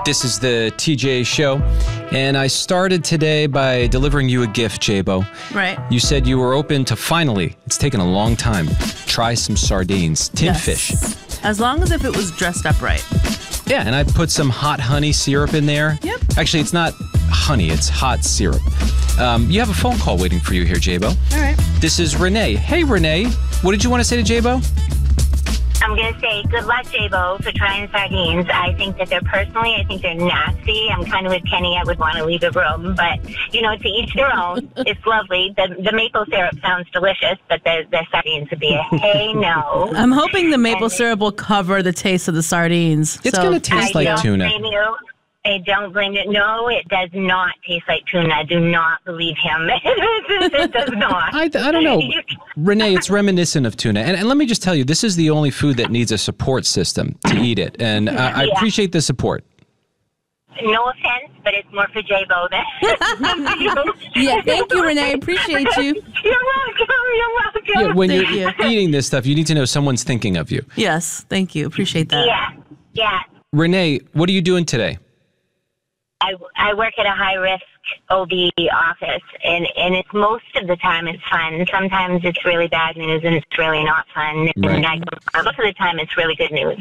This is the TJ Show, and I started today by delivering you a gift, Jabo. Right. You said you were open to finally, it's taken a long time, try some sardines, tin fish. As long as if it was dressed up right. Yeah, and I put some hot honey syrup in there. Yep. Actually, it's not honey, it's hot syrup. You have a phone call waiting for you here, Jabo. All right. This is Renee. Hey, Renee. What did you want to say to Jabo? I'm going to say good luck, Jabo, for trying sardines. I think that they're nasty. I'm kind of with Kenny. I would want to leave the room. But, to each their own. It's lovely. The maple syrup sounds delicious, but the sardines would be a hey, no. I'm hoping the maple syrup will cover the taste of the sardines. It's going to taste like tuna. I don't blame you. No, it does not taste like tuna. Do not believe him. It does not. I don't know. Renee, it's reminiscent of tuna. And let me just tell you, this is the only food that needs a support system to eat it. And I appreciate the support. No offense, but it's more for Jabo than you. Yeah, thank you, Renee. Appreciate you. You're welcome. Yeah, when you're eating this stuff, you need to know someone's thinking of you. Yes, thank you. Appreciate that. Yeah. Renee, what are you doing today? I work at a high-risk OB office, and it's most of the time it's fun. Sometimes it's really bad news, and it's really not fun. Right. And most of the time it's really good news.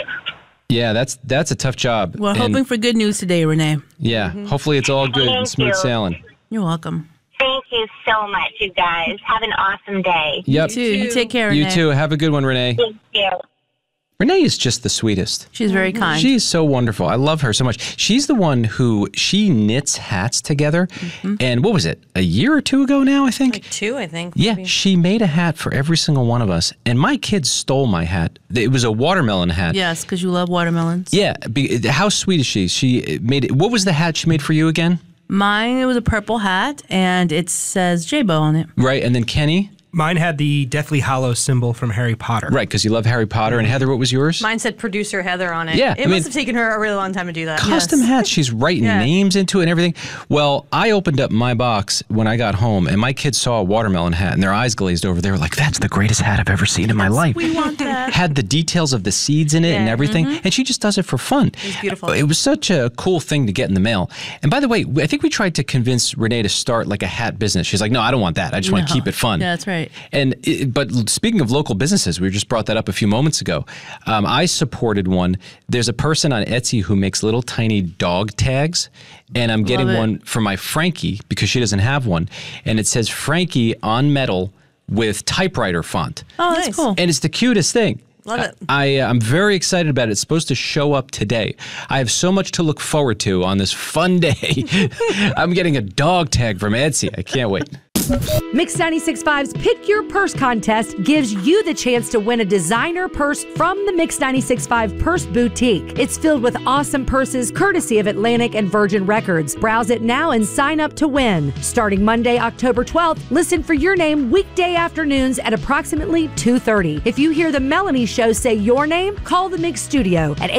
Yeah, that's a tough job. We're hoping for good news today, Renee. Yeah, hopefully it's all good and smooth sailing. You're welcome. Thank you so much, you guys. Have an awesome day. Yep. You too. You take care, Renee. You too. Have a good one, Renee. Thank you. Renee is just the sweetest. She's very kind. She's so wonderful. I love her so much. She's the one who knits hats together. And what was it? A year or two ago now, I think? Like 2, I think. Yeah, Maybe. she made a hat for every single one of us. And my kids stole my hat. It was a watermelon hat. Yes, because you love watermelons. Yeah. How sweet is she? She made it. What was the hat she made for you again? Mine, it was a purple hat, and it says Jabo on it. Right. And then Kenny? Mine had the Deathly Hallows symbol from Harry Potter. Right, because you love Harry Potter. And Heather, what was yours? Mine said producer Heather on it. Yeah, It must have taken her a really long time to do that. Custom hats. She's writing names into it and everything. Well, I opened up my box when I got home, and my kids saw a watermelon hat, and their eyes glazed over. They were like, that's the greatest hat I've ever seen in my life. We want that. Had the details of the seeds in it and everything, and she just does it for fun. It's beautiful. It was such a cool thing to get in the mail. And by the way, I think we tried to convince Renee to start like a hat business. She's like, no, I don't want that. I just want to keep it fun. Yeah, that's right. But speaking of local businesses, we just brought that up a few moments ago. I supported one. There's a person on Etsy who makes little tiny dog tags, and I'm getting one for my Frankie because she doesn't have one. And it says Frankie on metal with typewriter font. Oh, that's cool. And it's the cutest thing. Love it. I'm very excited about it. It's supposed to show up today. I have so much to look forward to on this fun day. I'm getting a dog tag from Etsy. I can't wait. Mix 96.5's Pick Your Purse contest gives you the chance to win a designer purse from the Mix 96.5 Purse Boutique. It's filled with awesome purses courtesy of Atlantic and Virgin Records. Browse it now and sign up to win. Starting Monday, October 12th, listen for your name weekday afternoons at approximately 2:30. If you hear the Melanie Show say your name, call the Mix Studio at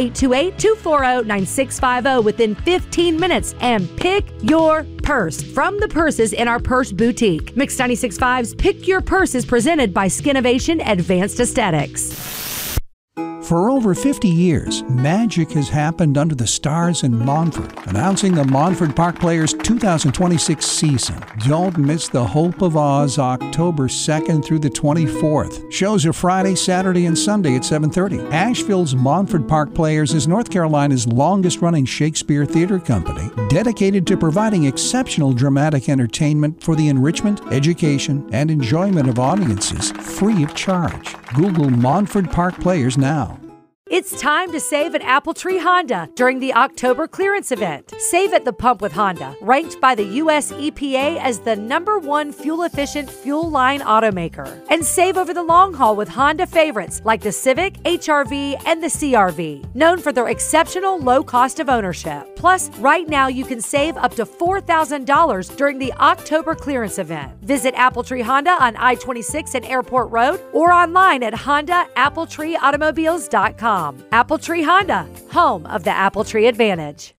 828-240-9650 within 15 minutes and pick your purse from the purses in our Purse Boutique. Mix 96.5's Pick Your Purse is presented by Skinovation Advanced Aesthetics. For over 50 years, magic has happened under the stars in Montford. Announcing the Montford Park Players 2026 season. Don't miss the Hope of Oz October 2nd through the 24th. Shows are Friday, Saturday, and Sunday at 7:30. Asheville's Montford Park Players is North Carolina's longest-running Shakespeare theater company, dedicated to providing exceptional dramatic entertainment for the enrichment, education, and enjoyment of audiences free of charge. Google Montford Park Players now. It's time to save at Appletree Honda during the October clearance event. Save at the pump with Honda, ranked by the U.S. EPA as the #1 fuel-efficient fuel line automaker. And save over the long haul with Honda favorites like the Civic, HR-V, and the CR-V, known for their exceptional low cost of ownership. Plus, right now you can save up to $4,000 during the October clearance event. Visit Appletree Honda on I-26 and Airport Road or online at HondaAppletreeAutomobiles.com. Appletree Honda, home of the Appletree Advantage.